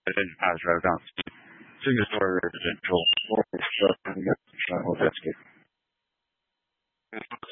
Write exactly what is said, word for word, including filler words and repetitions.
then you pass right down. Single story residential, or uh, that's good.